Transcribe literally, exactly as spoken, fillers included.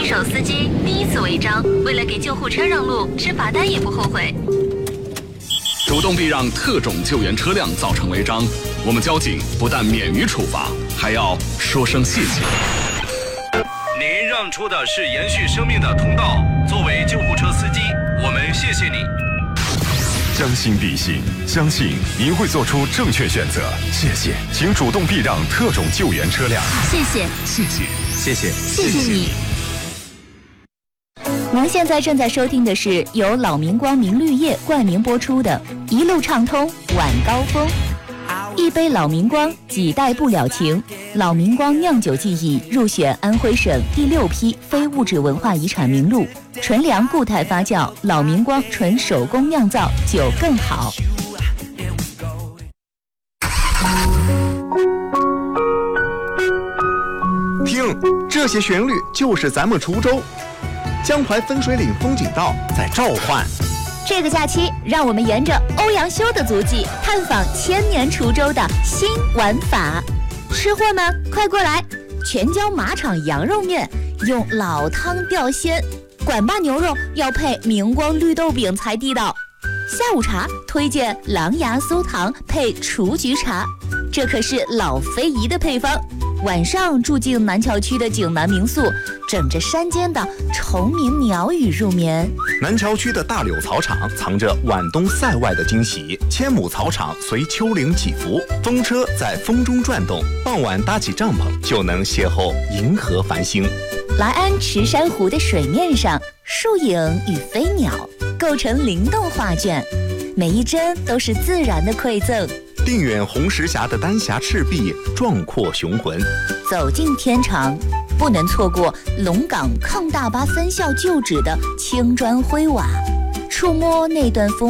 手司机第一次违章，为了给救护车让路，吃罚单也不后悔。 主动避让特种救援车辆造成违章，我们交警不但免于处罚，还要说声谢谢。 您让出的是延续生命的通道，作为救护车司机，我们谢谢你。 将心比心，相信您会做出正确选择。谢谢，请主动避让特种救援车辆。 谢谢， 谢谢， 谢谢， 谢谢你。 您现在正在收听的是由老明光明绿业冠名播出的《一路畅通晚高峰》。一杯老明光，几代不了情。老明光酿酒技艺入选安徽省第六批非物质文化遗产名录。纯粮固态发酵，老明光纯手工酿造，酒更好。 听，这些旋律就是咱们滁州江淮分水岭风景道在召唤。 这个假期，让我们沿着欧阳修的足迹，探访千年滁州的新玩法。吃货们，快过来！全椒马场羊肉面用老汤吊鲜，管坝牛肉要配明光绿豆饼才地道。下午茶推荐狼牙酥糖配雏菊茶，这可是老非遗的配方。晚上住进南桥区的景南民宿，枕着山间的虫鸣鸟语入眠。 南桥区的大柳草场藏着晚冬塞外的惊喜，千亩草场随丘陵起伏，风车在风中转动，傍晚搭起帐篷就能邂逅银河繁星。 来安池珊瑚的水面上，树影与飞鸟构成灵动画卷，每一帧都是自然的馈赠。 定远红石峡的丹霞赤壁，壮阔雄浑。 走进天长，不能错过龙岗抗大巴分校旧址的青砖灰瓦，触摸那段风